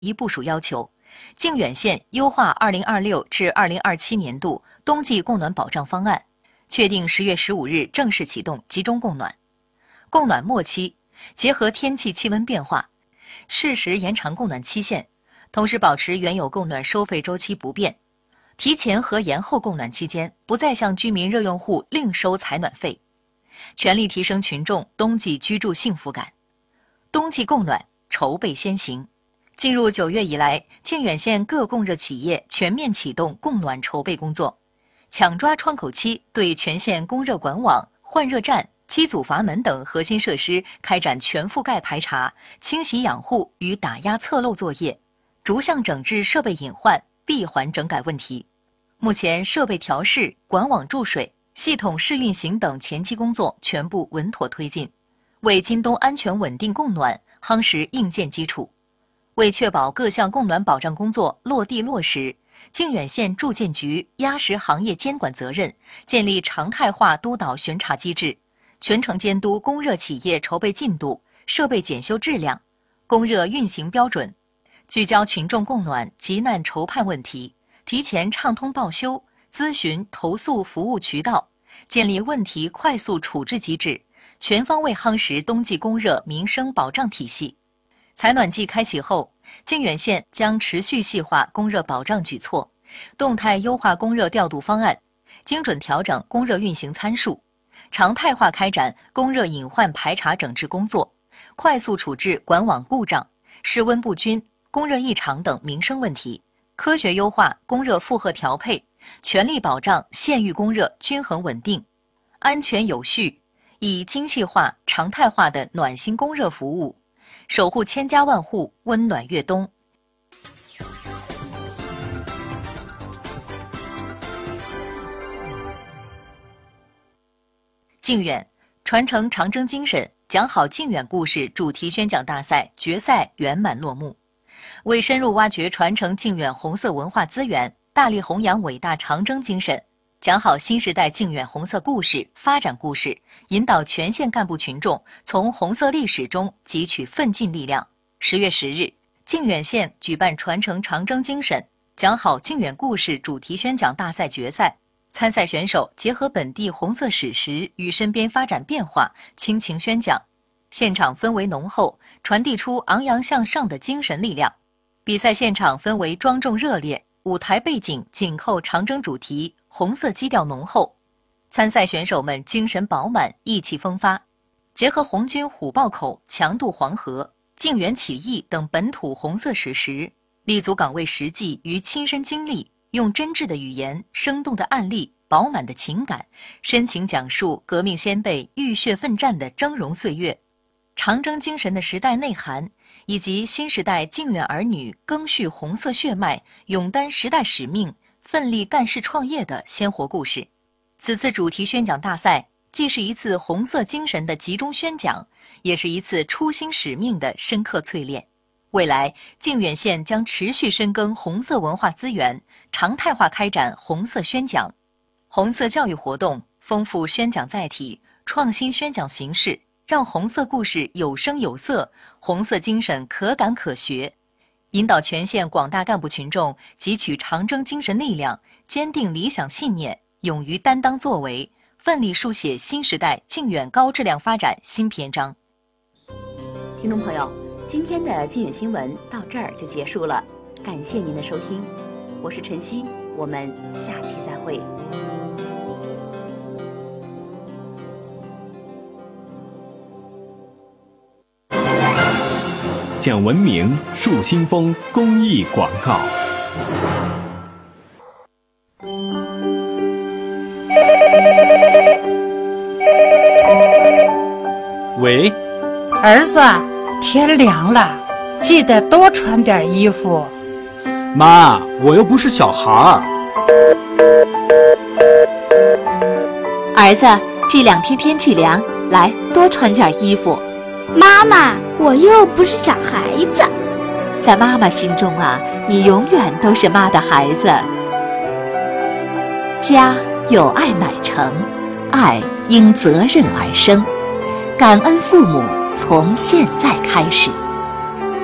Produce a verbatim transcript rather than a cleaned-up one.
一部署要求，靖远县优化二零二六至二零二七年度冬季供暖保障方案，确定十月十五日正式启动集中供暖。供暖末期，结合天气气温变化，适时延长供暖期限，同时保持原有供暖收费周期不变。提前和延后供暖期间，不再向居民热用户另收采暖费，全力提升群众冬季居住幸福感。冬季供暖筹备先行。进入九月以来，靖远县各供热企业全面启动供暖筹备工作，抢抓窗口期，对全县供热管网、换热站、机组阀门等核心设施开展全覆盖排查、清洗养护与打压测漏作业，逐项整治设备隐患、闭环整改问题。目前，设备调试、管网注水、系统试运行等前期工作全部稳妥推进，为今冬安全稳定供暖夯实硬件基础。为确保各项供暖保障工作落地落实，靖远县住建局压实行业监管责任，建立常态化督导巡查机制，全程监督供热企业筹备进度、设备检修质量、供热运行标准，聚焦群众供暖急难筹盼问题，提前畅通报修、咨询、投诉服务渠道，建立问题快速处置机制，全方位夯实冬季供热民生保障体系。采暖季开启后，靖远县将持续细化供热保障举措，动态优化供热调度方案，精准调整供热运行参数，常态化开展供热隐患排查整治工作，快速处置管网故障、室温不均、供热异常等民生问题，科学优化供热负荷调配，全力保障县域供热均衡稳定、安全有序，以精细化、常态化的暖心供热服务，守护千家万户温暖越冬。靖远传承长征精神，讲好靖远故事主题宣讲大赛决赛圆满落幕。为深入挖掘传承靖远红色文化资源，大力弘扬伟大长征精神，讲好新时代靖远红色故事、发展故事，引导全县干部群众从红色历史中汲取奋进力量。十月十日，靖远县举办传承长征精神，讲好靖远故事主题宣讲大赛决赛。参赛选手结合本地红色史实与身边发展变化，倾情宣讲，现场氛围浓厚，传递出昂扬向上的精神力量。比赛现场氛围庄重热烈，舞台背景紧扣长征主题，红色基调浓厚。参赛选手们精神饱满，意气风发，结合红军虎豹口、强渡黄河、靖远起义等本土红色史实，立足岗位实际与亲身经历，用真挚的语言、生动的案例、饱满的情感，深情讲述革命先辈浴血奋战的峥嵘岁月，长征精神的时代内涵，以及新时代靖远儿女赓续红色血脉、勇担时代使命、奋力干事创业的鲜活故事。此次主题宣讲大赛既是一次红色精神的集中宣讲，也是一次初心使命的深刻淬炼。未来，靖远县将持续深耕红色文化资源，常态化开展红色宣讲、红色教育活动，丰富宣讲载体，创新宣讲形式，让红色故事有声有色，红色精神可感可学，引导全县广大干部群众汲取长征精神力量，坚定理想信念，勇于担当作为，奋力书写新时代靖远高质量发展新篇章。 听众朋友，今天的靖远新闻到这儿就结束了，感谢您的收听，我是晨曦，我们下期再会。 讲文明树新风公益广告。 喂， 儿子，天凉了，记得多穿点衣服。 妈，我又不是小孩儿。 儿子，这两天天气凉，来多穿件衣服。 妈妈，我又不是小孩子。 在妈妈心中啊，你永远都是妈的孩子。家有爱乃成，爱因责任而生。感恩父母，从现在开始。